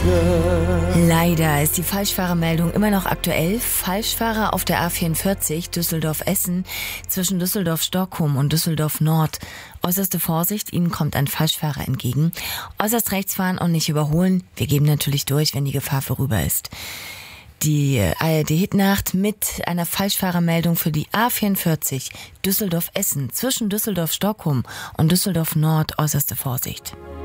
Leider ist die Falschfahrermeldung immer noch aktuell. Falschfahrer auf der A44 Düsseldorf-Essen zwischen Düsseldorf-Stockholm und Düsseldorf-Nord. Äußerste Vorsicht, Ihnen kommt ein Falschfahrer entgegen. Äußerst rechts fahren und nicht überholen. Wir geben natürlich durch, wenn die Gefahr vorüber ist. Die ARD-Hitnacht mit einer Falschfahrermeldung für die A44 Düsseldorf-Essen zwischen Düsseldorf-Stockholm und Düsseldorf-Nord. Äußerste Vorsicht.